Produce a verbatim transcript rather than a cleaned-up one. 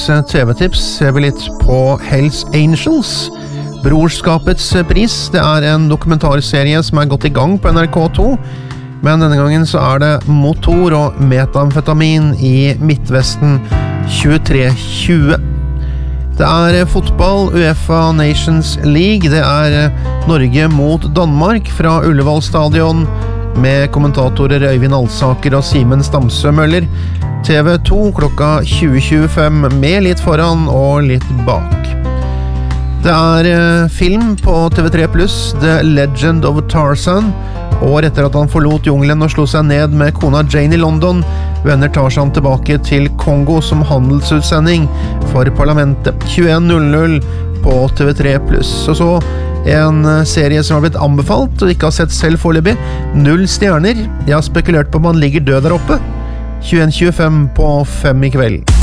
T V-tips ser vi litt på Hells Angels, Brorskapets pris. Det er en dokumentarserie som er gått i gang på N R K to, men denne gangen så er det motor og metamfetamin i Midtvesten tjuetre tjue. Det er fotball, UEFA Nations League, det er Norge mot Danmark fra Ullevål stadion, med kommentatorer Øyvind Alsaker og Simen Stamsø Møller. T V to klokka tjue tjuefem med litt foran og litt bak. Det er eh, film på T V tre pluss, The Legend of Tarzan. År etter at han forlot jungelen og slo seg ned med kona Jane i London, vender Tarzan tilbake til Kongo som handelsutsending for parlamentet. tjueen null null på T V tre pluss. Og så en serie som har blitt anbefalt og ikke har sett selv foreløpig, Null stjerner. Jeg har spekulert på om han ligger død der oppe. tjueen tjuefem på fem i kveld.